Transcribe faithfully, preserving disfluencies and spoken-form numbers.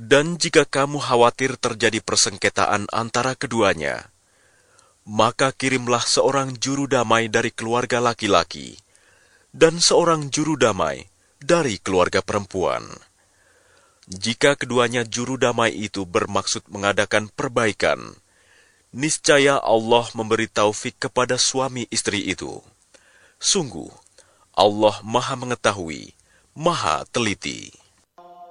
Dan jika kamu khawatir terjadi persengketaan antara keduanya, maka kirimlah seorang juru damai dari keluarga laki-laki dan seorang juru damai dari keluarga perempuan. Jika keduanya juru damai itu bermaksud mengadakan perbaikan, niscaya Allah memberi taufik kepada suami istri itu. Sungguh, Allah Maha Mengetahui, Maha Teliti.